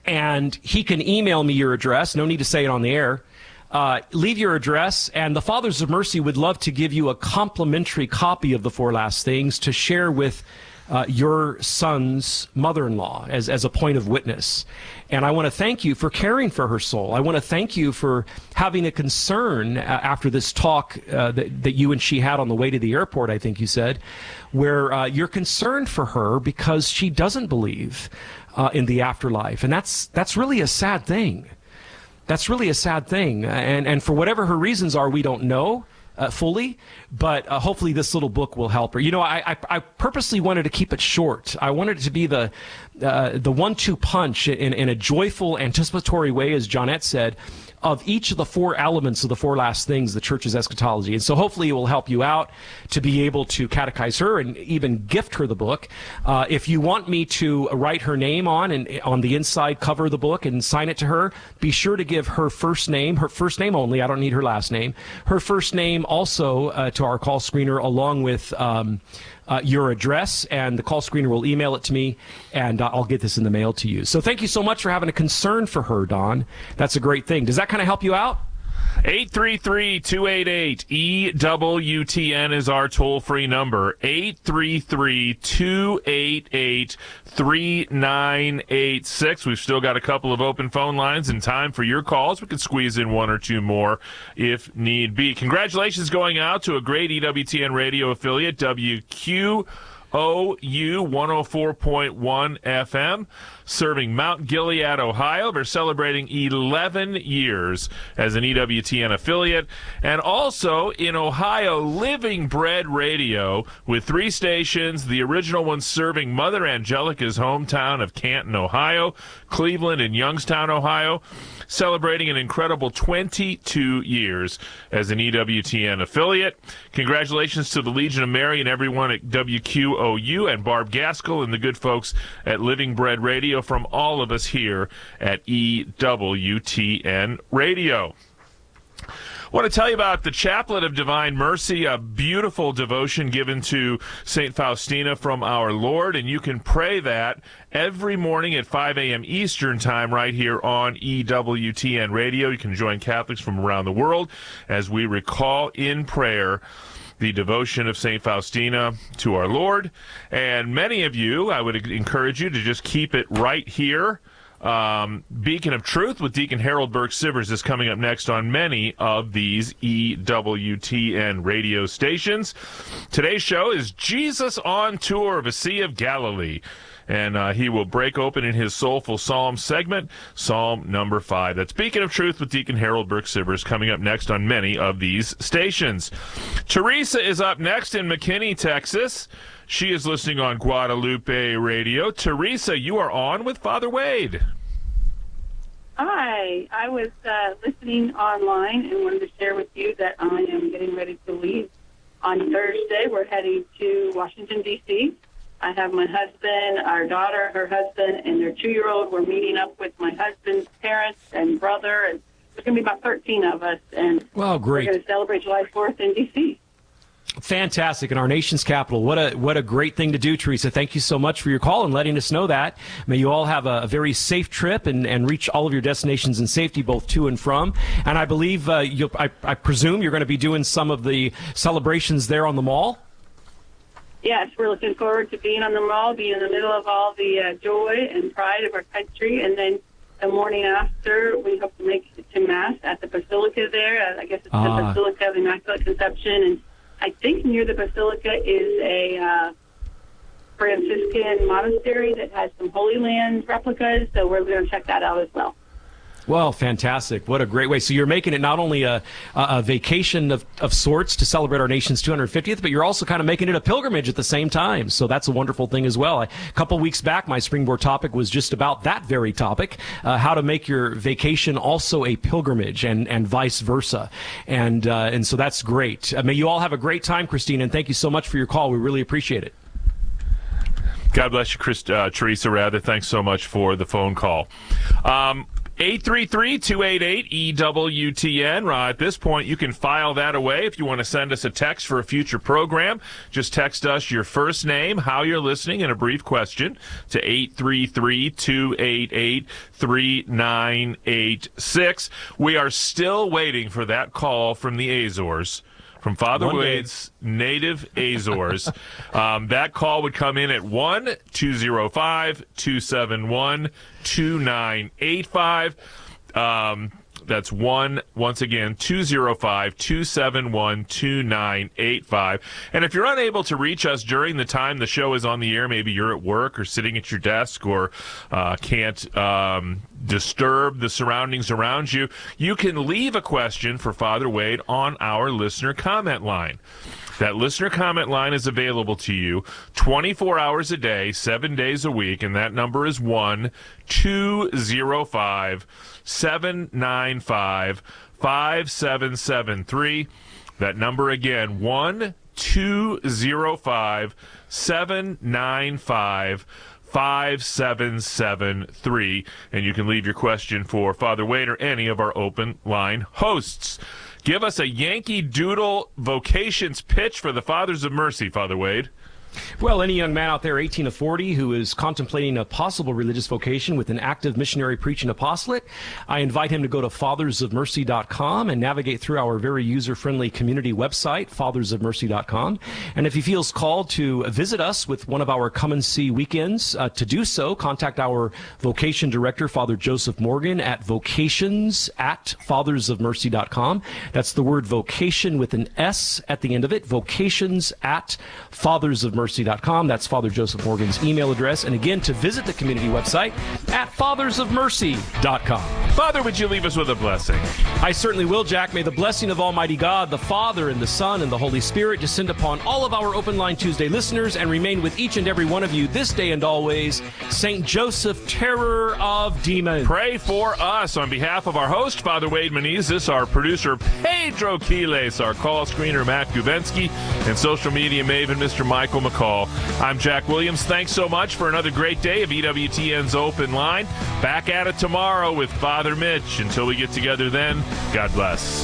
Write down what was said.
and he can email me your address. No need to say it on the air. Leave your address, and the Fathers of Mercy would love to give you a complimentary copy of The Four Last Things to share with your son's mother-in-law as a point of witness. And I want to thank you for caring for her soul. I want to thank you for having a concern after this talk that you and she had on the way to the airport, I think you said, where you're concerned for her because she doesn't believe in the afterlife. And that's really a sad thing. That's really a sad thing. And for whatever her reasons are, we don't know fully, but hopefully this little book will help her. You know, I purposely wanted to keep it short. I wanted it to be the 1-2 punch in a joyful, anticipatory way, as Johnette said, of each of the four elements of the four last things, the church's eschatology. And so hopefully it will help you out to be able to catechize her and even gift her the book. If you want me to write her name on the inside cover of the book and sign it to her, be sure to give her first name only. I don't need her last name. Her first name also to our call screener, along with your address, and the call screener will email it to me, and I'll get this in the mail to you. So thank you so much for having a concern for her, Don. That's a great thing. Does that kind of help you out? 833-288-EWTN is our toll-free number. 833-288-3986. We've still got a couple of open phone lines and time for your calls. We can squeeze in one or two more if need be. Congratulations going out to a great EWTN radio affiliate, WQOU 104.1 FM, serving Mount Gilead, Ohio. They're celebrating 11 years as an EWTN affiliate. And also in Ohio, Living Bread Radio with 3 stations, the original one serving Mother Angelica's hometown of Canton, Ohio, Cleveland, and Youngstown, Ohio, celebrating an incredible 22 years as an EWTN affiliate. Congratulations to the Legion of Mary and everyone at WQOU and Barb Gaskell and the good folks at Living Bread Radio from all of us here at EWTN Radio. I want to tell you about the Chaplet of Divine Mercy, a beautiful devotion given to St. Faustina from our Lord, and you can pray that every morning at 5 a.m. Eastern Time right here on EWTN Radio. You can join Catholics from around the world as we recall in prayer the devotion of St. Faustina to our Lord. And many of you, I would encourage you to just keep it right here. Beacon of Truth with Deacon Harold Burke-Sivers is coming up next on many of these EWTN radio stations. Today's show is Jesus on Tour, the Sea of Galilee. And he will break open in his Soulful Psalm segment, Psalm number 5. That's Beacon of Truth with Deacon Harold Burke-Sivers coming up next on many of these stations. Teresa is up next in McKinney, Texas. She is listening on Guadalupe Radio. Teresa, you are on with Father Wade. Hi. I was listening online and wanted to share with you that I am getting ready to leave. On Thursday, we're heading to Washington, D.C. I have my husband, our daughter, her husband, and their 2-year-old. We're meeting up with my husband's parents and brother, and there's going to be about 13 of us. And wow, great. We're going to celebrate July 4th in D.C. Fantastic. In our nation's capital. What a great thing to do, Teresa. Thank you so much for your call and letting us know that. May you all have a very safe trip and reach all of your destinations in safety, both to and from. And I believe, I presume you're going to be doing some of the celebrations there on the mall? Yes, we're looking forward to being on the mall, being in the middle of all the joy and pride of our country. And then the morning after, we hope to make it to Mass at the Basilica there. I guess it's the Basilica of Immaculate Conception. And I think near the Basilica is a Franciscan monastery that has some Holy Land replicas. So we're going to check that out as well. Well, fantastic. What a great way. So you're making it not only a vacation of sorts to celebrate our nation's 250th, but you're also kind of making it a pilgrimage at the same time. So that's a wonderful thing as well. A couple weeks back, my Springboard topic was just about that very topic, how to make your vacation also a pilgrimage and vice versa. And so that's great. May you all have a great time, Christina, and thank you so much for your call. We really appreciate it. God bless you, Teresa, rather. Thanks so much for the phone call. 833-288-EWTN. At this point, you can file that away if you want to send us a text for a future program. Just text us your first name, how you're listening, and a brief question to 833-288-3986. We are still waiting for that call from the Azores, from Father Wade's native Azores. That call would come in at 1-205-271-2985. That's once again, 205-271-2985. And if you're unable to reach us during the time the show is on the air, maybe you're at work or sitting at your desk or can't disturb the surroundings around you, you can leave a question for Father Wade on our listener comment line. That listener comment line is available to you 24 hours a day, 7 days a week, and that number is 1-205-795-5773. That number again, 1-205-795-5773. And you can leave your question for Father Wade or any of our open line hosts. Give us a Yankee Doodle vocations pitch for the Fathers of Mercy, Father Wade. Well, any young man out there, 18 to 40, who is contemplating a possible religious vocation with an active missionary preaching apostolate, I invite him to go to fathersofmercy.com and navigate through our very user-friendly community website, fathersofmercy.com. And if he feels called to visit us with one of our Come and See weekends, to do so, contact our vocation director, Father Joseph Morgan, at vocations@fathersofmercy.com. That's the word vocation with an S at the end of it, vocations@fathersofmercy.com. That's Father Joseph Morgan's email address. And again, to visit the community website at fathersofmercy.com. Father, would you leave us with a blessing? I certainly will, Jack. May the blessing of Almighty God, the Father, and the Son, and the Holy Spirit descend upon all of our Open Line Tuesday listeners and remain with each and every one of you this day and always. St. Joseph, terror of demons. Pray for us. On behalf of our host, Father Wade Menezes, our producer, Pedro Quiles, our call screener, Matt Gubensky, and social media maven, Mr. Michael McCall. I'm Jack Williams. Thanks so much for another great day of EWTN's Open Line. Back at it tomorrow with Father Mitch. Until we get together then, God bless.